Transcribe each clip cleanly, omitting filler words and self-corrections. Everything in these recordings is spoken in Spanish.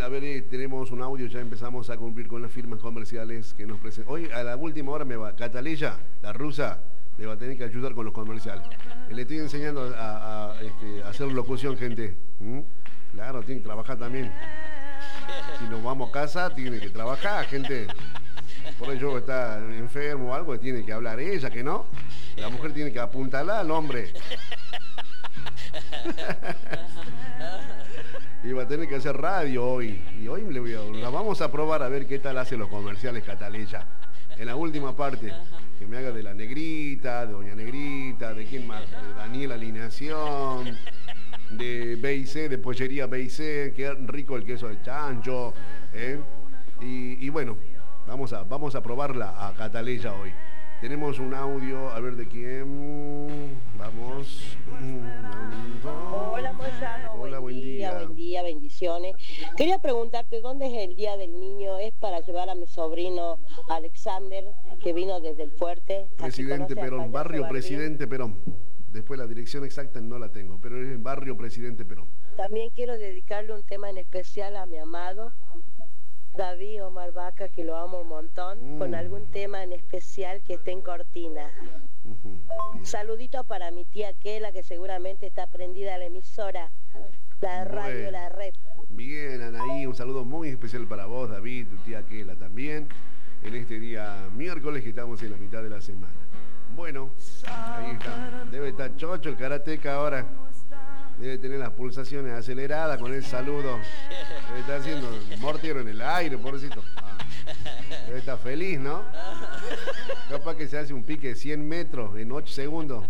a ver, tenemos un audio, ya empezamos a cumplir con las firmas comerciales que nos presentan. Hoy a la última hora me va Cataleya, la rusa, me va a tener que ayudar con los comerciales. Le estoy enseñando a hacer locución, gente. Claro, tiene que trabajar también. Si nos vamos a casa, tiene que trabajar, gente. Por ello está enfermo o algo, tiene que hablar ella, que no. La mujer tiene que apuntalar al hombre. Y va a tener que hacer radio hoy. Y hoy la vamos a probar a ver qué tal hace los comerciales Cataleya. En la última parte, que me haga de la Negrita, de Doña Negrita, de quién más, de Daniel Alineación, de B&C, de Pollería B&C, qué rico el queso de chancho. Y bueno, vamos a probarla a Cataleya hoy. Tenemos un audio, a ver de quién. Vamos. Hola, Moyano. Hola, buen día, bendiciones. Quería preguntarte, ¿dónde es el Día del Niño? Es para llevar a mi sobrino Alexander, que vino desde el Fuerte. Presidente Perón, barrio Presidente Perón. Después la dirección exacta no la tengo, pero es el barrio Presidente Perón. También quiero dedicarle un tema en especial a mi amado David Omar Vaca, que lo amo un montón, con algún tema en especial que esté en cortina. Saludito para mi tía Kela, que seguramente está prendida a la emisora, la radio, la red. Bien, Anaí, un saludo muy especial para vos, David, tu tía Kela también, en este día miércoles que estamos en la mitad de la semana. Bueno, ahí está. Debe estar chocho el karateca ahora. Debe tener las pulsaciones aceleradas con el saludo. Debe estar haciendo mortero en el aire, pobrecito. Debe estar feliz, ¿no? Capaz que se hace un pique de 100 metros en 8 segundos.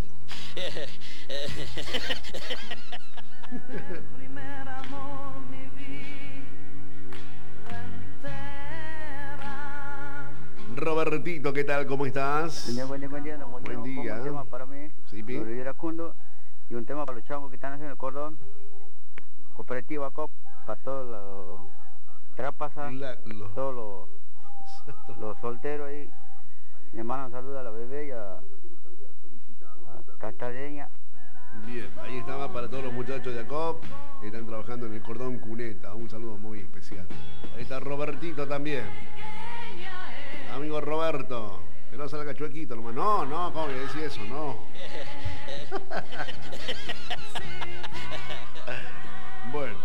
Robertito, ¿qué tal? ¿Cómo estás? Buen día. Buen día. Un tema para mí, Sí, Pi. Iracundo, y un tema para los chavos que están haciendo el cordón. Cooperativa COP, para todos los trapasas, todos los solteros ahí. Le mandan un saludo a la bebé y a Castadeña. Bien, ahí estaba para todos los muchachos de ACOP que están trabajando en el cordón cuneta. Un saludo muy especial. Ahí está Robertito también. Amigo Roberto, que no salga chuequito nomás. No, ¿cómo que decís eso? No. Bueno.